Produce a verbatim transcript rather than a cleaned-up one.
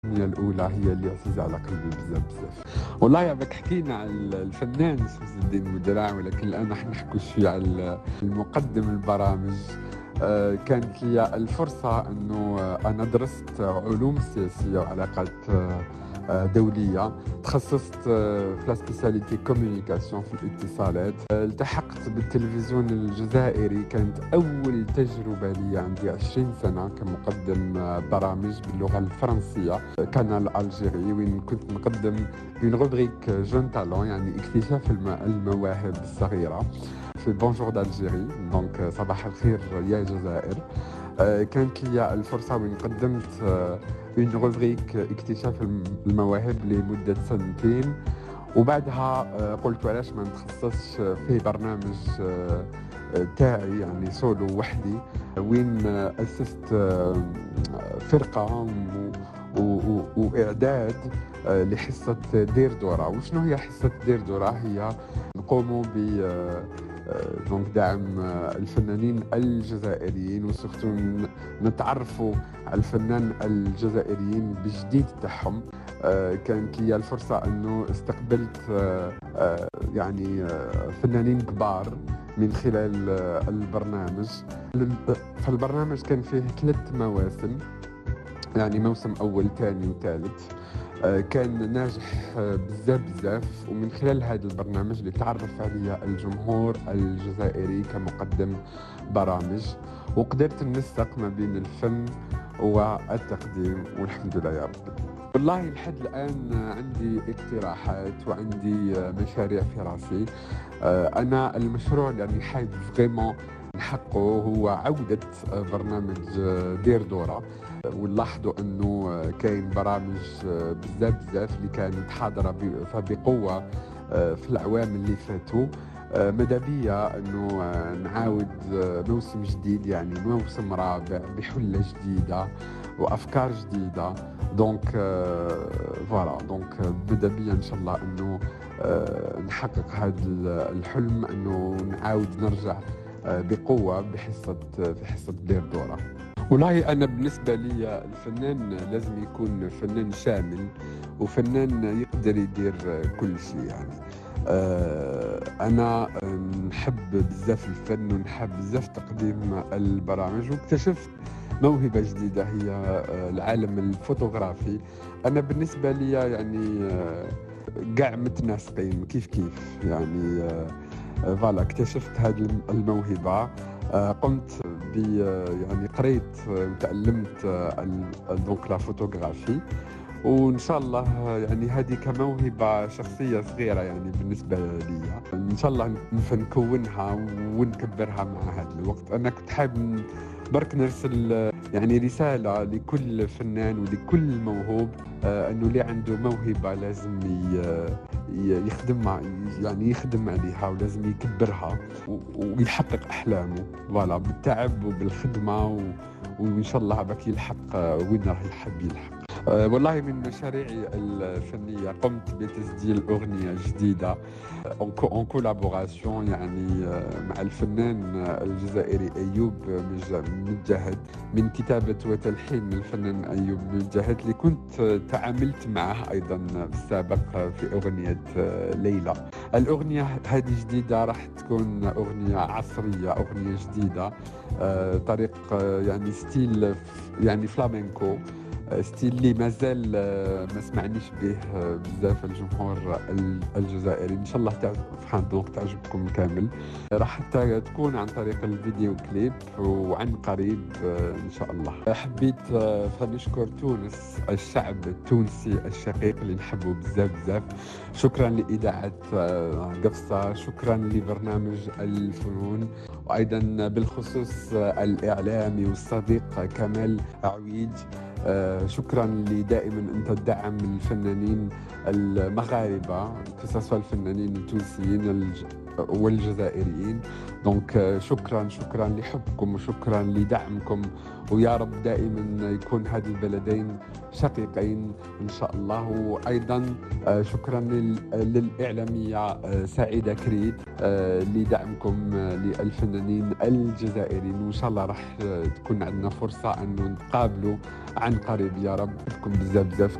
الأغنية الأولى هي اللي عزيزة على قلبي بزاف بزاف. والله بك حكينا على الفنان شمس الدين بودرع، ولكن الآن راح نحكوا شوي على المقدم البرامج. آه، كانت لي الفرصة أنه آه، أنا درست علوم سياسية وعلاقات آه، آه، دولية. تخصصت آه، في سبيساليتي كوميونيكاسيون في الاتصالات. آه، التحقت بالتلفزيون الجزائري، كانت أول تجربة لي عندي عشرين سنة كمقدم آه، برامج باللغة الفرنسية. كانال الجيري وين كنت نقدم من روبريك جون تالون، يعني اكتشاف الم- المواهب الصغيرة في بونجور دالجيري، دونك صباح الخير يا جزائر. آه، كانت لي الفرصة وين قدمت آه، من روبريك اكتشاف الم- المواهب لمدة سنتين، وبعدها آه، قلت علاش ما نتخصصش في برنامج آه، آه، تاعي، يعني سولو وحدي، وين آه، أسست آه، فرقة و- و- و- وإعداد آه، لحصة دير دورة. وشنو هي حصة دير دورة؟ هي نقوم ب آه، آه، دونك دعم آه، الفنانين الجزائريين، وسورتو ن- نتعرفوا على الفنان الجزائريين بجديد تاعهم. آه، كانت لي الفرصة أنه استقبلت آه، آه، يعني آه، فنانين كبار من خلال آه، البرنامج. فالبرنامج كان فيه ثلاث مواسم، يعني موسم أول ثاني وثالث. آه، كان ناجح آه، بزاف بزاف، ومن خلال هذا البرنامج اللي تعرف عليا الجمهور الجزائري كمقدم برامج، وقدرت ننسق ما بين الفن والتقديم، والحمد لله يا رب. والله لحد الآن عندي اقتراحات وعندي مشاريع في راسي. أنا المشروع اللي يعني حابب فريمون نحقه هو عودة برنامج دير دورة. ونلاحظوا أنه كاين برامج بزاف بزاف اللي كانت حاضرة بقوة في الأعوام اللي فاتوا. ماذا بيا أنه نعاود موسم جديد، يعني موسم رابع بحلة جديدة وأفكار جديدة. دونك فوالا، دونك بدا بيا ان شاء الله انه آه، نحقق هذا الحلم، انه نعاود نرجع آه، بقوه بحصه في حصه دير دوره. والله انا بالنسبه لي الفنان لازم يكون فنان شامل، وفنان يقدر يدير كل شيء يعني. آه، انا نحب بزاف الفن ونحب بزاف تقديم البرامج، واكتشفت موهبة جديدة هي آه، العالم الفوتوغرافي. أنا بالنسبة لي يعني آه، قاع متناسقين كيف كيف يعني. آه، آه، فوالا اكتشفت هذه الموهبة. آه، قمت ب آه، يعني قريت آه، وتعلمت آه، ال- دونك لا فوتوغرافي، وان شاء الله يعني هذه كموهبه شخصيه صغيره يعني بالنسبه لي، ان شاء الله نف- نكونها ونكبرها مع هذا الوقت. انا كنت حابب برك نرسل يعني رساله لكل فنان ولكل موهوب، آه، انه اللي عنده موهبه لازم ي- ي- يخدمها، يعني يخدم عليها ولازم يكبرها و- ويحقق احلامه، فوالا بالتعب وبالخدمه و- وان شاء الله بك يلحق آه، وين راه يحب يلحق. أه والله من مشاريعي الفنية قمت بتسجيل أغنية جديدة اون كولابوراسيون، يعني آه، مع الفنان آه، الجزائري أيوب مج- مجاهد، من كتابة وتلحين الفنان أيوب مجاهد، اللي كنت آه، تعاملت معه أيضا في السابق آه، في أغنية آه، ليلى. الأغنية هذه جديدة، راح تكون أغنية عصرية، أغنية جديدة، آه، طريق آه، يعني ستيل ف- يعني فلامينكو، ستيل اللي مازال آه، ما سمعنيش به آه، بزاف الجمهور ال- الجزائري. ان شاء الله تعجب دونك تعجبكم كامل. راح حتى تكون عن طريق الفيديو كليب وعن قريب آه، ان شاء الله. حبيت آه، فنشكر تونس، الشعب التونسي الشقيق اللي نحبه بزاف بزاف. شكرا لإذاعة آه، قفصة، شكرا لبرنامج الفنون، وأيضا بالخصوص آه، الإعلامي والصديق كمال عويج. آه، شكرا اللي دائما انت تدعم الفنانين المغاربه، كسوا الفنانين التونسيين والجزائريين. دونك شكرا شكرا لحبكم وشكرا لدعمكم، ويا رب دائما يكون هذه البلدين شقيقين إن شاء الله. وأيضا شكرا للإعلامية سعيدة كريد لدعمكم للفنانين الجزائريين، وإن شاء الله راح تكون عندنا فرصة أن نتقابلوا عن قريب يا رب. بكم بزاف بزاف.